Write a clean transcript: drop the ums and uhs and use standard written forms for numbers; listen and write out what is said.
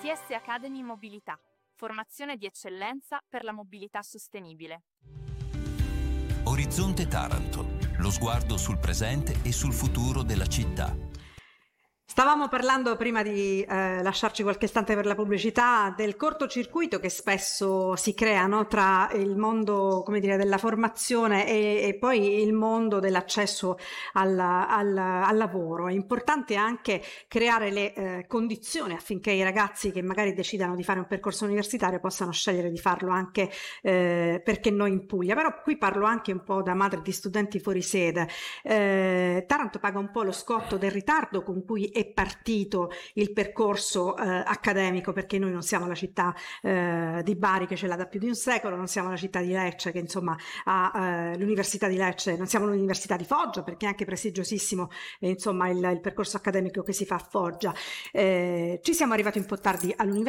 ITS Academy Mobilità, formazione di eccellenza per la mobilità sostenibile. Orizzonte Taranto, lo sguardo sul presente e sul futuro della città. Stavamo parlando prima di lasciarci qualche istante per la pubblicità del cortocircuito che spesso si crea, no, tra il mondo, come dire, della formazione e poi il mondo dell'accesso al lavoro. È importante anche creare le condizioni affinché i ragazzi che magari decidano di fare un percorso universitario possano scegliere di farlo anche perché noi in Puglia. Però qui parlo anche un po' da madre di studenti fuori sede. Taranto paga un po' lo scotto del ritardo con cui è partito il percorso accademico, perché noi non siamo la città di Bari che ce l'ha da più di un secolo, non siamo la città di Lecce che insomma ha l'università di Lecce, non siamo l'università di Foggia perché è anche prestigiosissimo insomma il percorso accademico che si fa a Foggia. Ci siamo arrivati un po' tardi all'università